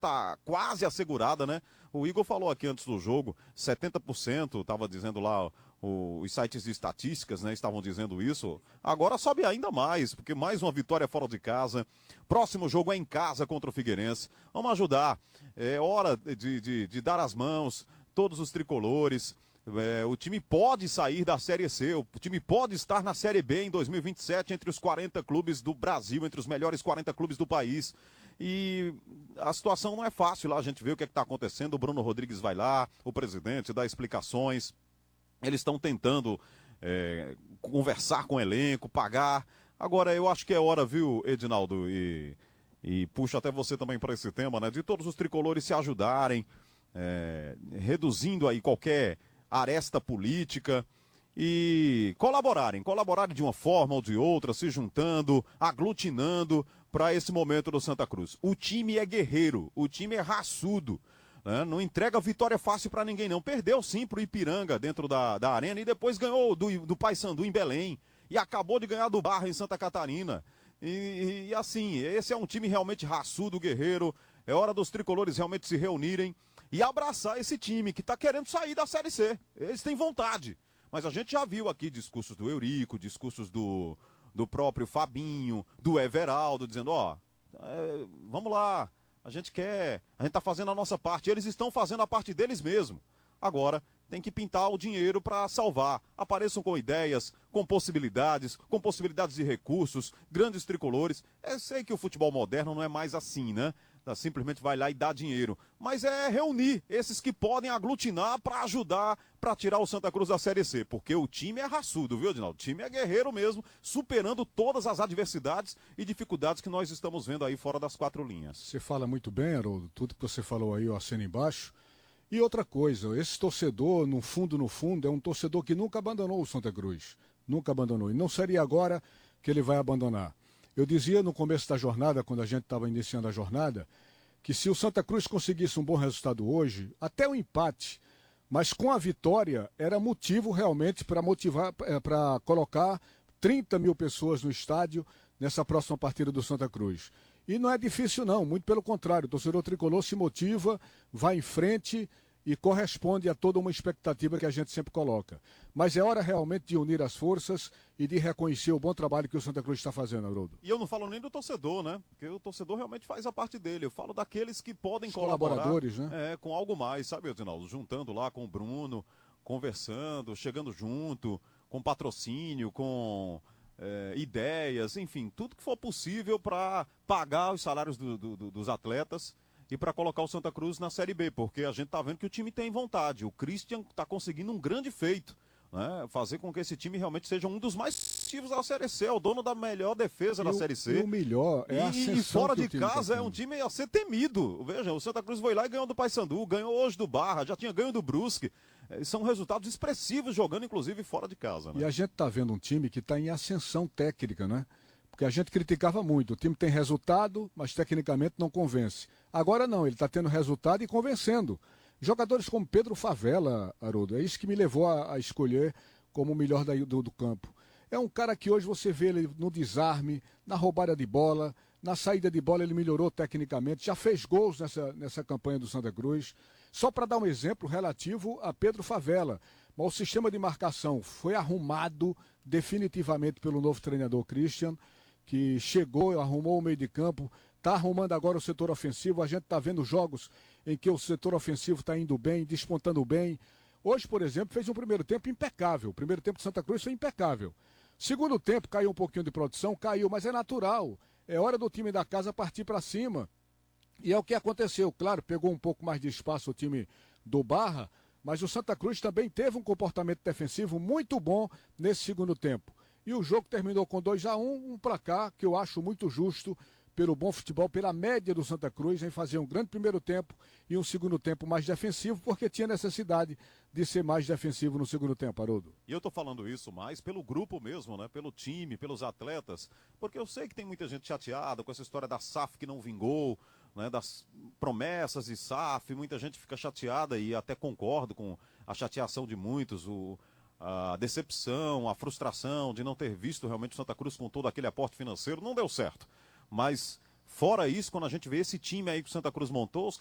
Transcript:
tá quase assegurada, né? O Igor falou aqui antes do jogo, 70%, estava dizendo lá, os sites de estatísticas, né, estavam dizendo isso. Agora sobe ainda mais, porque mais uma vitória fora de casa. Próximo jogo é em casa contra o Figueirense. Vamos ajudar. É hora de dar as mãos, todos os tricolores. O time pode sair da Série C, o time pode estar na Série B em 2027 entre os 40 clubes do Brasil, entre os melhores 40 clubes do país. E a situação não é fácil lá, a gente vê o que está acontecendo. O Bruno Rodrigues vai lá, o presidente dá explicações. Eles estão tentando conversar com o elenco, pagar. Agora, eu acho que é hora, viu, Edinaldo, e puxo até você também para esse tema, né, de todos os tricolores se ajudarem, reduzindo aí qualquer aresta política e colaborarem de uma forma ou de outra, se juntando, aglutinando para esse momento do Santa Cruz. O time é guerreiro, o time é raçudo, né? Não entrega vitória fácil para ninguém não. Perdeu sim pro Ipiranga dentro da arena e depois ganhou do Paysandu em Belém e acabou de ganhar do Barra em Santa Catarina. E assim, esse é um time realmente raçudo, guerreiro. É hora dos tricolores realmente se reunirem e abraçar esse time que está querendo sair da Série C. Eles têm vontade. Mas a gente já viu aqui discursos do Eurico, discursos do próprio Fabinho, do Everaldo, dizendo, vamos lá, a gente está fazendo a nossa parte. Eles estão fazendo a parte deles mesmo. Agora, tem que pintar o dinheiro para salvar. Apareçam com ideias, com possibilidades de recursos, grandes tricolores. Eu sei que o futebol moderno não é mais assim, né? Simplesmente vai lá e dá dinheiro. Mas é reunir esses que podem aglutinar para ajudar, para tirar o Santa Cruz da Série C. Porque o time é raçudo, viu, Edinaldo? O time é guerreiro mesmo, superando todas as adversidades e dificuldades que nós estamos vendo aí fora das quatro linhas. Você fala muito bem, Haroldo, tudo que você falou aí, eu assino embaixo. E outra coisa, esse torcedor, no fundo, é um torcedor que nunca abandonou o Santa Cruz. Nunca abandonou. E não seria agora que ele vai abandonar. Eu dizia no começo da jornada, quando a gente estava iniciando a jornada, que se o Santa Cruz conseguisse um bom resultado hoje, até o empate, mas com a vitória, era motivo realmente para motivar, para colocar 30 mil pessoas no estádio nessa próxima partida do Santa Cruz. E não é difícil não, muito pelo contrário, o torcedor tricolor se motiva, vai em frente e corresponde a toda uma expectativa que a gente sempre coloca. Mas é hora realmente de unir as forças e de reconhecer o bom trabalho que o Santa Cruz está fazendo, Haroldo. E eu não falo nem do torcedor, né? Porque o torcedor realmente faz a parte dele. Eu falo daqueles que podem os colaborar, colaboradores, né? com algo mais, sabe, Edinaldo? Juntando lá com o Bruno, conversando, chegando junto, com patrocínio, com ideias, enfim, tudo que for possível para pagar os salários dos atletas e para colocar o Santa Cruz na Série B, porque a gente está vendo que o time tem vontade. O Christian está conseguindo um grande feito, né? Fazer com que esse time realmente seja um dos mais ativos da Série C, é o dono da melhor defesa da Série C. E o melhor é a ascensão e fora que de casa é um time a ser temido. Veja, o Santa Cruz foi lá e ganhou do Paysandu, ganhou hoje do Barra, já tinha ganho do Brusque. São resultados expressivos jogando, inclusive, fora de casa, né? E a gente está vendo um time que está em ascensão técnica, né? Porque a gente criticava muito. O time tem resultado, mas tecnicamente não convence. Agora não, ele está tendo resultado e convencendo. Jogadores como Pedro Favela, Haroldo, é isso que me levou a escolher como o melhor do campo. É um cara que hoje você vê ele no desarme, na roubada de bola, na saída de bola ele melhorou tecnicamente, já fez gols nessa campanha do Santa Cruz. Só para dar um exemplo relativo a Pedro Favela. Mas o sistema de marcação foi arrumado definitivamente pelo novo treinador Christian, que chegou, arrumou o meio de campo, está arrumando agora o setor ofensivo. A gente está vendo jogos em que o setor ofensivo está indo bem, despontando bem. Hoje, por exemplo, fez um primeiro tempo impecável. O primeiro tempo de Santa Cruz foi impecável. Segundo tempo, caiu um pouquinho de produção, caiu, mas é natural. É hora do time da casa partir para cima. E é o que aconteceu. Claro, pegou um pouco mais de espaço o time do Barra, mas o Santa Cruz também teve um comportamento defensivo muito bom nesse segundo tempo. E o jogo terminou com 2-1, um placar que eu acho muito justo pelo bom futebol, pela média do Santa Cruz em fazer um grande primeiro tempo e um segundo tempo mais defensivo, porque tinha necessidade de ser mais defensivo no segundo tempo, Haroldo. E eu tô falando isso mais pelo grupo mesmo, né? Pelo time, pelos atletas, porque eu sei que tem muita gente chateada com essa história da SAF que não vingou, né? Das promessas de SAF, muita gente fica chateada e até concordo com a chateação de muitos, a decepção, a frustração de não ter visto realmente o Santa Cruz com todo aquele aporte financeiro, não deu certo. Mas Fora isso, quando a gente vê esse time aí que o Santa Cruz montou, os